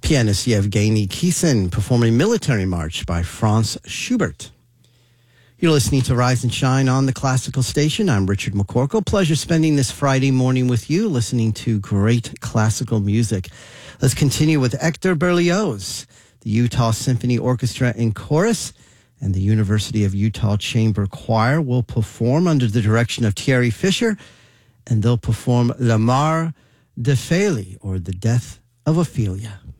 Pianist Yevgeny Kissin performing Military March by Franz Schubert. You're listening to Rise and Shine on the Classical Station. I'm Richard McCorkle. Pleasure spending this Friday morning with you, listening to great classical music. Let's continue with Hector Berlioz, the Utah Symphony Orchestra and Chorus, and the University of Utah Chamber Choir will perform under the direction of Thierry Fischer, and they'll perform La Mort d'Ophélie, or The Death of Ophelia.